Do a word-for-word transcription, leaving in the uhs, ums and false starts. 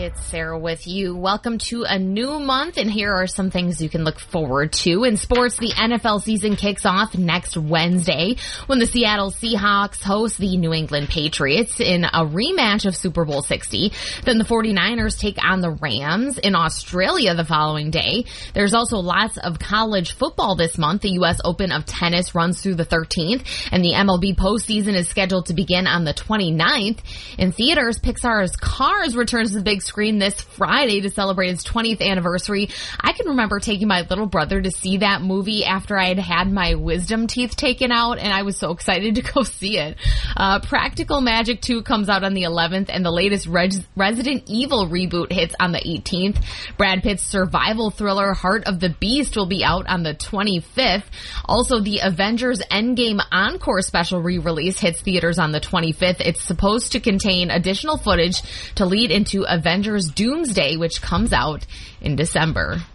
It's Sarah with you. Welcome to a new month, and here are some things you can look forward to. In sports, the N F L season kicks off next Wednesday when the Seattle Seahawks host the New England Patriots in a rematch of Super Bowl sixty. Then the 49ers take on the Rams in Australia the following day. There's also lots of college football this month. The U S Open of tennis runs through the thirteenth, and the M L B postseason is scheduled to begin on the twenty-ninth. In theaters, Pixar's Cars returns to the big screen this Friday to celebrate its twentieth anniversary. I can remember taking my little brother to see that movie after I had had my wisdom teeth taken out, and I was so excited to go see it. Uh, Practical Magic two comes out on the eleventh, and the latest Res- Resident Evil reboot hits on the eighteenth. Brad Pitt's survival thriller Heart of the Beast will be out on the twenty-fifth. Also, the Avengers Endgame Encore special re-release hits theaters on the twenty-fifth. It's supposed to contain additional footage to lead into Avengers Doomsday, which comes out in December.